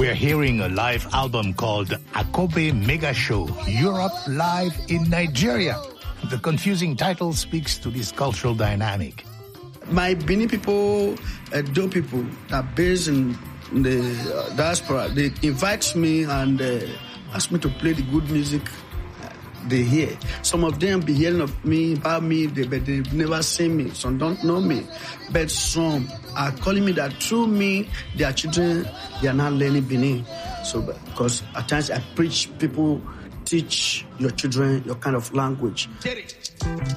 We're hearing a live album called Akobe Mega Show, Europe Live in Nigeria. The confusing title speaks to this cultural dynamic. My Benin people, Edo people are based in the diaspora. They invite me and ask me to play the good music they hear. Some of them be hearing of me, about me, but they've never seen me. Some don't know me. But some are calling me that through me, their children, they are not learning Benin. So, because at times I preach, people teach your children your kind of language.